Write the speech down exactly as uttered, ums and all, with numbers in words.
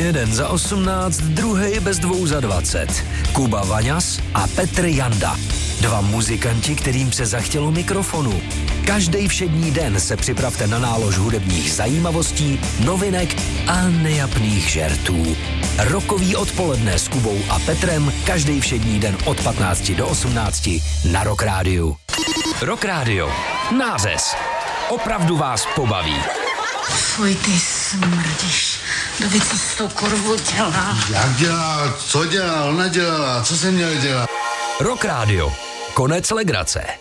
Jeden za osmnáct, druhý bez dvou za dvacet. Kuba Vaňas a Petr Janda. Dva muzikanti, kterým se zachtělo mikrofonu. Každý všední den se připravte na nálož hudebních zajímavostí, novinek a nejapných žertů. Rokový odpoledne s Kubou a Petrem každý všední den od patnácti do osmnácti na Rock Rádiu. Rock Rádio. Nářez. Opravdu vás pobaví. Fuj, ty smrdíš. David, co s tou korvou dělá? Jak dělá? Co dělá? Ona dělala. Co jsem měl dělat? Rock Rádio. Konec legrace.